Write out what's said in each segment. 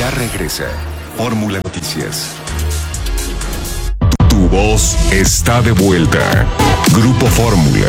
Ya regresa Fórmula Noticias. Tu voz está de vuelta. Grupo Fórmula.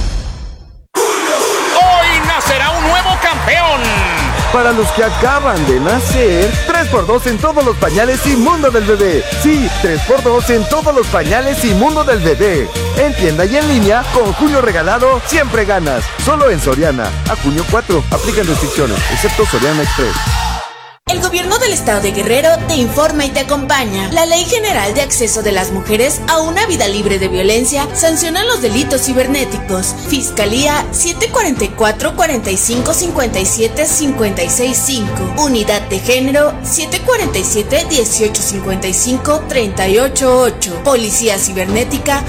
Hoy nacerá un nuevo campeón. Para los que acaban de nacer, 3x2 en todos los pañales y mundo del bebé. Sí, 3x2 en todos los pañales y mundo del bebé. En tienda y en línea, con junio regalado, siempre ganas. Solo en Soriana. A junio 4. Aplican restricciones, excepto Soriana Express. El gobierno del estado de Guerrero te informa y te acompaña. La Ley General de Acceso de las Mujeres a una Vida Libre de Violencia sanciona los delitos cibernéticos. Fiscalía 744-4557-565. Unidad de Género 747-1855-388. Policía Cibernética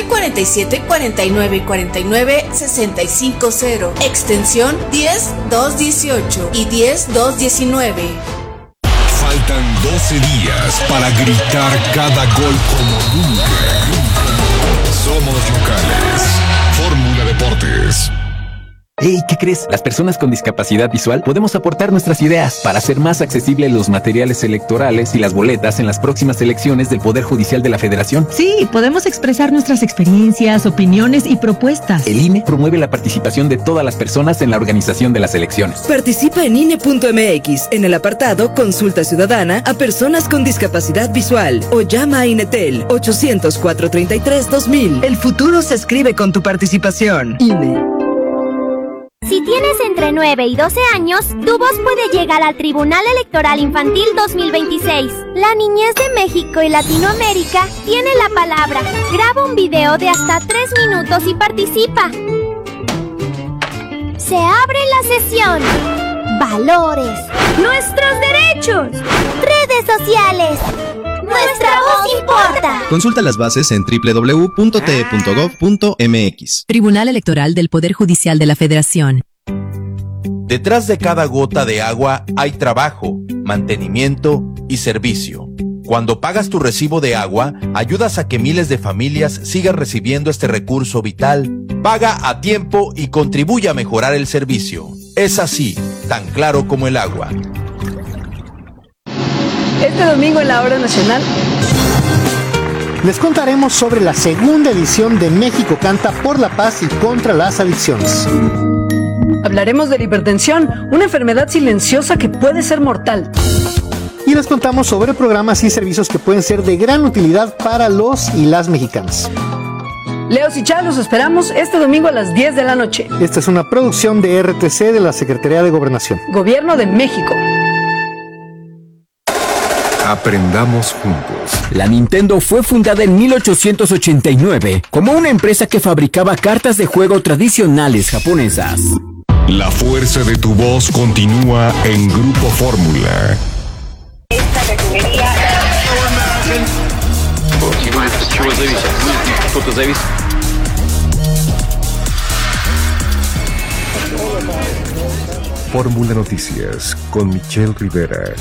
747-4949-650. Extensión 10218 y 10219. Faltan 12 días para gritar cada gol como nunca. Somos locales. Fórmula Deportes. Hey, ¿qué crees? Las personas con discapacidad visual podemos aportar nuestras ideas para hacer más accesibles los materiales electorales y las boletas en las próximas elecciones del Poder Judicial de la Federación. Sí, podemos expresar nuestras experiencias, opiniones y propuestas. El INE promueve la participación de todas las personas en la organización de las elecciones. Participa en INE.mx en el apartado Consulta Ciudadana a personas con discapacidad visual o llama a INETEL 800-433-2000. El futuro se escribe con tu participación. INE. Si tienes entre 9 y 12 años, tu voz puede llegar al Tribunal Electoral Infantil 2026. La niñez de México y Latinoamérica tiene la palabra. Graba un video de hasta 3 minutos y participa. Se abre la sesión. Valores. Nuestros derechos. Redes sociales. Nuestra voz importa. Consulta las bases en www.te.gov.mx. Tribunal Electoral del Poder Judicial de la Federación. Detrás de cada gota de agua hay trabajo, mantenimiento y servicio. Cuando pagas tu recibo de agua, ayudas a que miles de familias sigan recibiendo este recurso vital. Paga a tiempo y contribuye a mejorar el servicio. Es así, tan claro como el agua. Este domingo en la Hora Nacional les contaremos sobre la segunda edición de México Canta por la Paz y contra las adicciones. Hablaremos de la hipertensión, una enfermedad silenciosa que puede ser mortal. Y les contamos sobre programas y servicios que pueden ser de gran utilidad para los y las mexicanas. Leos y Chá, los esperamos este domingo a las 10 de la noche. Esta es una producción de RTC de la Secretaría de Gobernación. Gobierno de México. Aprendamos juntos. La Nintendo fue fundada en 1889 como una empresa que fabricaba cartas de juego tradicionales japonesas. La fuerza de tu voz continúa en Grupo Fórmula. Esta refinería... Fórmula Noticias con Michelle Rivera.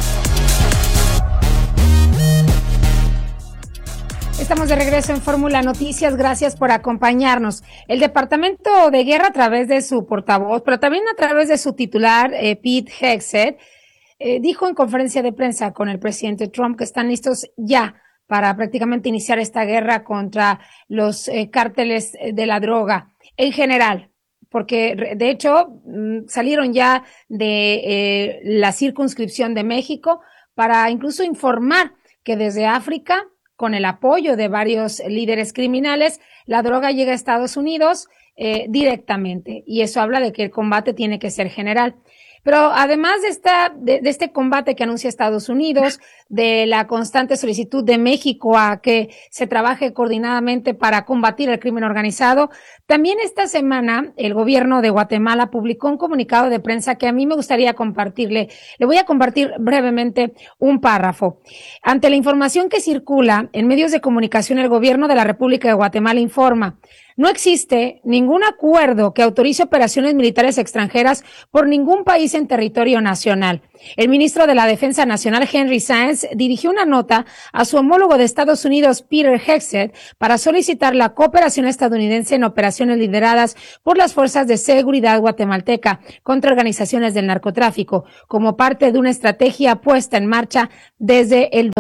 Estamos de regreso en Fórmula Noticias, gracias por acompañarnos. El Departamento de Guerra, a través de su portavoz, pero también a través de su titular, Pete Hegseth, dijo en conferencia de prensa con el presidente Trump que están listos ya para prácticamente iniciar esta guerra contra los cárteles de la droga en general, porque de hecho salieron ya de la circunscripción de México para incluso informar que desde África, con el apoyo de varios líderes criminales, la droga llega a Estados Unidos directamente. Y eso habla de que el combate tiene que ser general. Pero además de este combate que anuncia Estados Unidos, de la constante solicitud de México a que se trabaje coordinadamente para combatir el crimen organizado, también esta semana el gobierno de Guatemala publicó un comunicado de prensa que a mí me gustaría compartirle. Le voy a compartir brevemente un párrafo. Ante la información que circula en medios de comunicación, el gobierno de la República de Guatemala informa: no existe ningún acuerdo que autorice operaciones militares extranjeras por ningún país en territorio nacional. El ministro de la Defensa Nacional, Henry Sáenz, dirigió una nota a su homólogo de Estados Unidos, Peter Hegseth, para solicitar la cooperación estadounidense en operaciones lideradas por las fuerzas de seguridad guatemalteca contra organizaciones del narcotráfico, como parte de una estrategia puesta en marcha desde el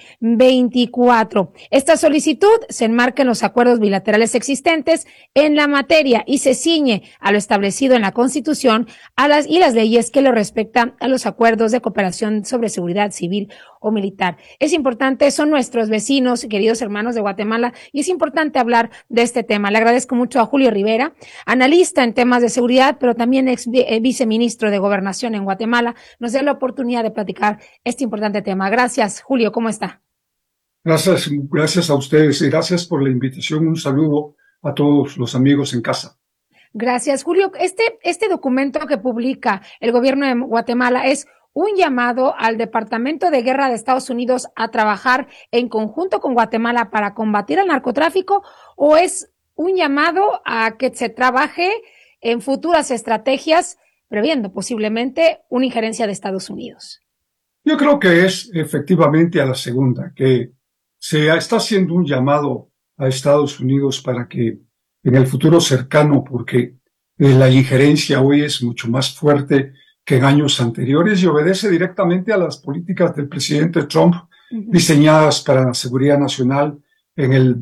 2024. Esta solicitud se enmarca en los acuerdos bilaterales existentes en la materia y se ciñe a lo establecido en la Constitución y las leyes que lo respectan a los acuerdos de cooperación sobre seguridad civil o militar. Es importante, son nuestros vecinos, queridos hermanos de Guatemala, y es importante hablar de este tema. Le agradezco mucho a Julio Rivera, analista en temas de seguridad, pero también ex viceministro de Gobernación en Guatemala. Nos da la oportunidad de platicar este importante tema. Gracias, Julio, ¿cómo está? Gracias a ustedes y gracias por la invitación. Un saludo a todos los amigos en casa. Gracias, Julio. Este documento que publica el gobierno de Guatemala es un llamado al Departamento de Guerra de Estados Unidos a trabajar en conjunto con Guatemala para combatir el narcotráfico, o es un llamado a que se trabaje en futuras estrategias previendo posiblemente una injerencia de Estados Unidos. Yo creo que es efectivamente a la segunda, que se está haciendo un llamado a Estados Unidos para que en el futuro cercano, porque la injerencia hoy es mucho más fuerte que en años anteriores y obedece directamente a las políticas del presidente Trump diseñadas para la seguridad nacional en el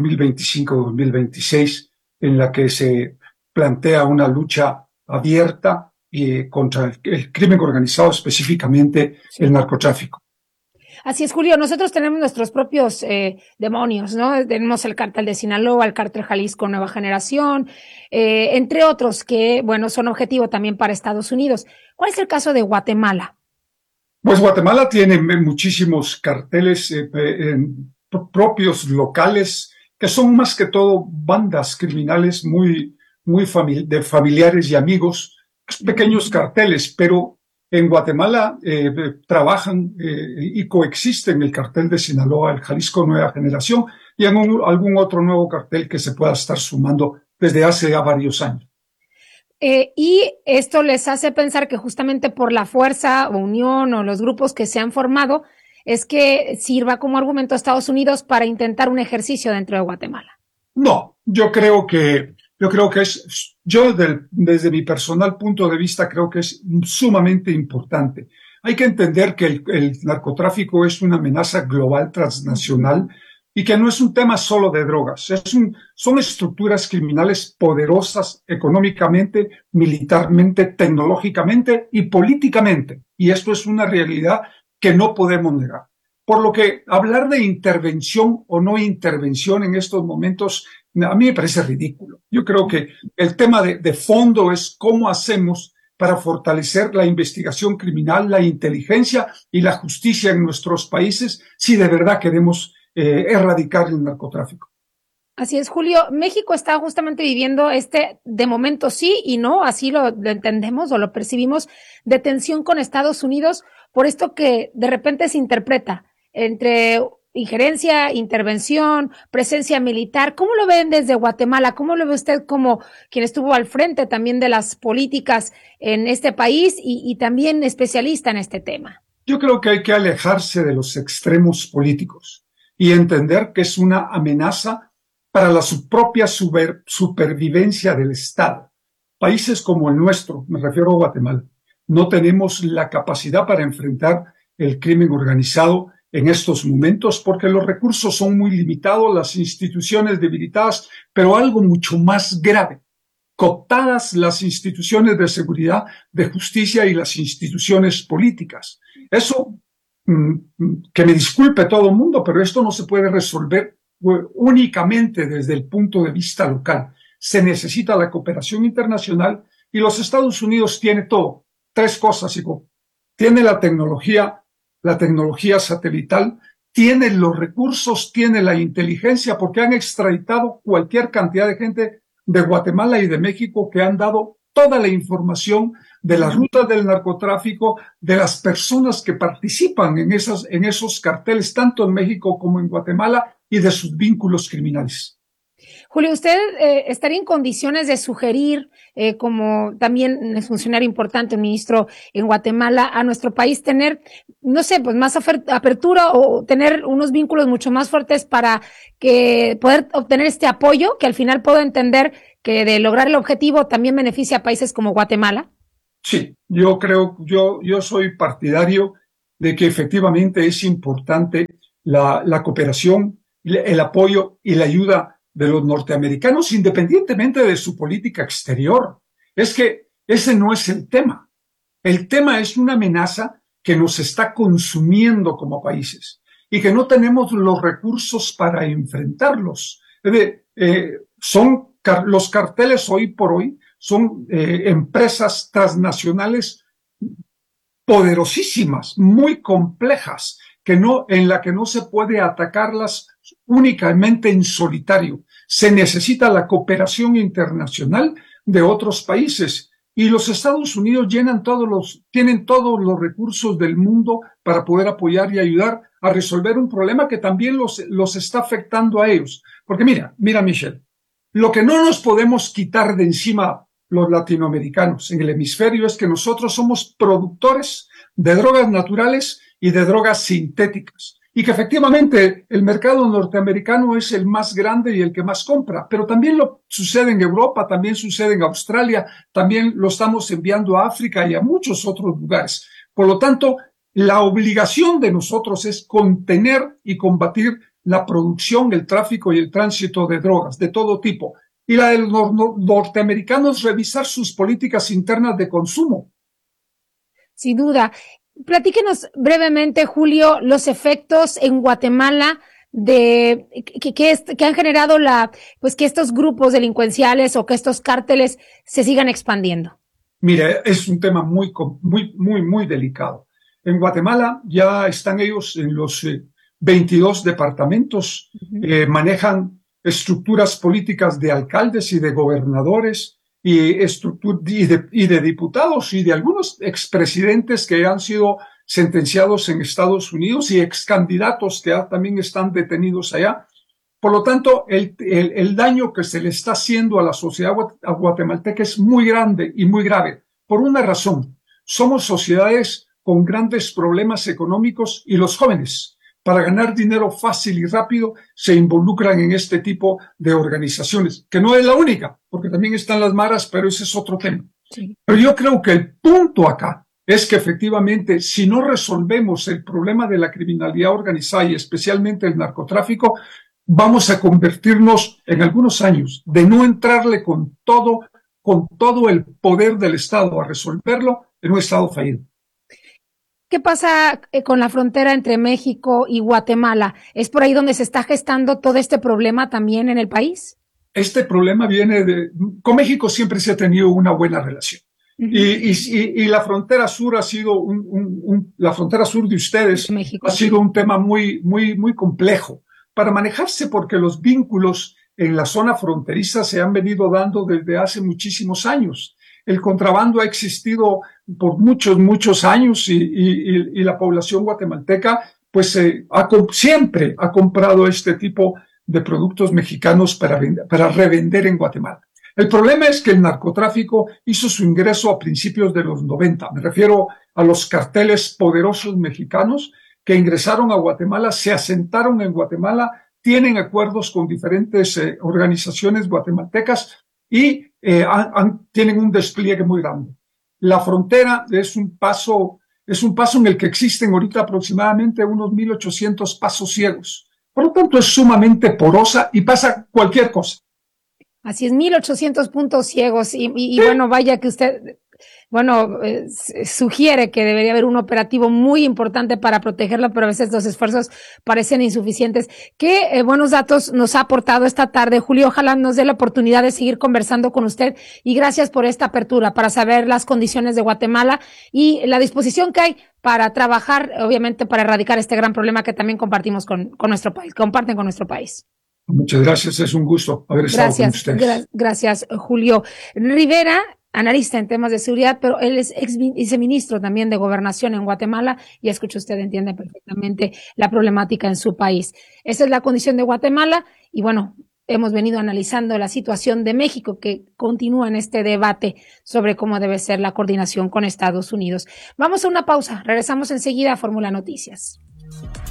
2025-2026, en la que se plantea una lucha abierta contra el crimen organizado, específicamente el narcotráfico. Así es, Julio. Nosotros tenemos nuestros propios demonios, ¿no? Tenemos el cártel de Sinaloa, el cártel Jalisco Nueva Generación, entre otros que, bueno, son objetivo también para Estados Unidos. ¿Cuál es el caso de Guatemala? Pues Guatemala tiene muchísimos carteles propios locales que son más que todo bandas criminales muy de familiares y amigos, pequeños carteles, pero en Guatemala trabajan y coexisten el cartel de Sinaloa, el Jalisco Nueva Generación y algún otro nuevo cartel que se pueda estar sumando desde hace ya varios años. Y esto les hace pensar que justamente por la fuerza o unión o los grupos que se han formado es que sirva como argumento a Estados Unidos para intentar un ejercicio dentro de Guatemala. No, yo creo que desde mi personal punto de vista creo que es sumamente importante. Hay que entender que el narcotráfico es una amenaza global transnacional y que no es un tema solo de drogas. Son estructuras criminales poderosas económicamente, militarmente, tecnológicamente y políticamente. Y esto es una realidad que no podemos negar. Por lo que hablar de intervención o no intervención en estos momentos a mí me parece ridículo. Yo creo que el tema de fondo es cómo hacemos para fortalecer la investigación criminal, la inteligencia y la justicia en nuestros países si de verdad queremos erradicar el narcotráfico. Así es, Julio. México está justamente viviendo de momento sí y no, así lo entendemos o lo percibimos, de tensión con Estados Unidos, por esto que de repente se interpreta entre injerencia, intervención, presencia militar. ¿Cómo lo ven desde Guatemala? ¿Cómo lo ve usted como quien estuvo al frente también de las políticas en este país y también especialista en este tema? Yo creo que hay que alejarse de los extremos políticos y entender que es una amenaza para la propia supervivencia del Estado. Países como el nuestro, me refiero a Guatemala, no tenemos la capacidad para enfrentar el crimen organizado en estos momentos porque los recursos son muy limitados, las instituciones debilitadas, pero algo mucho más grave, cooptadas las instituciones de seguridad, de justicia y las instituciones políticas. Eso, que me disculpe todo el mundo, pero esto no se puede resolver únicamente desde el punto de vista local. Se necesita la cooperación internacional y los Estados Unidos tiene todo. Tres cosas, hijo. Tiene la tecnología satelital, tiene los recursos, tiene la inteligencia, porque han extraditado cualquier cantidad de gente de Guatemala y de México que han dado toda la información de las rutas del narcotráfico, de las personas que participan en esos carteles, tanto en México como en Guatemala, y de sus vínculos criminales. Julio, ¿usted estaría en condiciones de sugerir, como también es funcionario importante, un ministro en Guatemala, a nuestro país tener, no sé, pues más apertura o tener unos vínculos mucho más fuertes para que poder obtener este apoyo, que al final puedo entender que de lograr el objetivo también beneficia a países como Guatemala? Sí, yo soy partidario de que efectivamente es importante la cooperación, el apoyo y la ayuda de los norteamericanos, independientemente de su política exterior. Es que ese no es el tema. El tema es una amenaza que nos está consumiendo como países y que no tenemos los recursos para enfrentarlos. Los carteles hoy por hoy son empresas transnacionales poderosísimas, muy complejas, en la que no se puede atacarlas únicamente en solitario. Se necesita la cooperación internacional de otros países y los Estados Unidos tienen todos los recursos del mundo para poder apoyar y ayudar a resolver un problema que también los está afectando a ellos. Porque mira, Michelle, lo que no nos podemos quitar de encima los latinoamericanos en el hemisferio es que nosotros somos productores de drogas naturales y de drogas sintéticas, y que efectivamente el mercado norteamericano es el más grande y el que más compra, pero también lo sucede en Europa, también sucede en Australia, también lo estamos enviando a África y a muchos otros lugares. Por lo tanto, la obligación de nosotros es contener y combatir la producción, el tráfico y el tránsito de drogas de todo tipo. Y la de los norteamericanos, revisar sus políticas internas de consumo. Sin duda. Platíquenos brevemente, Julio, los efectos en Guatemala que han generado que estos grupos delincuenciales o que estos cárteles se sigan expandiendo. Mire, es un tema muy delicado. En Guatemala ya están ellos en los 22 departamentos, manejan estructuras políticas de alcaldes y de gobernadores y de diputados y de algunos expresidentes que han sido sentenciados en Estados Unidos y excandidatos que también están detenidos allá. Por lo tanto, el daño que se le está haciendo a la sociedad guatemalteca es muy grande y muy grave. Por una razón, somos sociedades con grandes problemas económicos y los jóvenes, para ganar dinero fácil y rápido, se involucran en este tipo de organizaciones, que no es la única, porque también están las maras, pero ese es otro tema. Sí. Pero yo creo que el punto acá es que efectivamente, si no resolvemos el problema de la criminalidad organizada y especialmente el narcotráfico, vamos a convertirnos en algunos años de no entrarle con todo el poder del Estado a resolverlo en un Estado fallido. ¿Qué pasa con la frontera entre México y Guatemala? ¿Es por ahí donde se está gestando todo este problema también en el país? Este problema con México siempre se ha tenido una buena relación. Uh-huh. Y la frontera sur ha sido la frontera sur de ustedes México, ha sido un tema muy complejo para manejarse, porque los vínculos en la zona fronteriza se han venido dando desde hace muchísimos años. El contrabando ha existido por muchos años y la población guatemalteca siempre ha comprado este tipo de productos mexicanos para revender en Guatemala. El problema es que el narcotráfico hizo su ingreso a principios de los 90. Me refiero a los carteles poderosos mexicanos que ingresaron a Guatemala, se asentaron en Guatemala, tienen acuerdos con diferentes organizaciones guatemaltecas y tienen un despliegue muy grande. La frontera es un paso en el que existen ahorita aproximadamente unos 1,800 pasos ciegos. Por lo tanto, es sumamente porosa y pasa cualquier cosa. Así es, 1,800 puntos ciegos y bueno, vaya que usted, sugiere que debería haber un operativo muy importante para protegerla, pero a veces los esfuerzos parecen insuficientes. ¿Qué buenos datos nos ha aportado esta tarde, Julio? Ojalá nos dé la oportunidad de seguir conversando con usted y gracias por esta apertura para saber las condiciones de Guatemala y la disposición que hay para trabajar, obviamente, para erradicar este gran problema que también compartimos con nuestro país, comparten con nuestro país. Muchas gracias, es un gusto haber estado con ustedes. Gracias, Julio Rivera, analista en temas de seguridad, pero él es viceministro también de Gobernación en Guatemala y escucha usted, entiende perfectamente la problemática en su país. Esa es la condición de Guatemala y bueno, hemos venido analizando la situación de México, que continúa en este debate sobre cómo debe ser la coordinación con Estados Unidos. Vamos a una pausa, regresamos enseguida a Fórmula Noticias.